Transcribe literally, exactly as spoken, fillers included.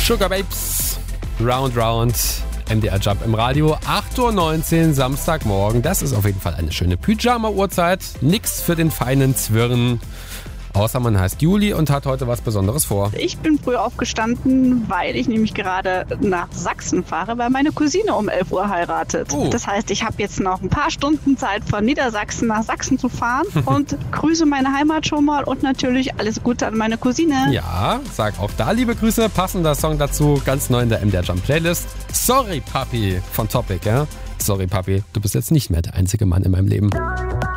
Sugar Babes, Round Round, M D R Jump im Radio, acht Uhr neunzehn Samstagmorgen. Das ist auf jeden Fall eine schöne Pyjama-Uhrzeit. Nix für den feinen Zwirn. Außer man heißt Juli und hat heute was Besonderes vor. Ich bin früh aufgestanden, weil ich nämlich gerade nach Sachsen fahre, weil meine Cousine um elf Uhr heiratet. Oh. Das heißt, ich habe jetzt noch ein paar Stunden Zeit, von Niedersachsen nach Sachsen zu fahren und grüße meine Heimat schon mal und natürlich alles Gute an meine Cousine. Ja, sag auch da liebe Grüße. Passender Song dazu, ganz neu in der M D R Jump Playlist. Sorry Papi von Topic, ja? Sorry Papi, du bist jetzt nicht mehr der einzige Mann in meinem Leben.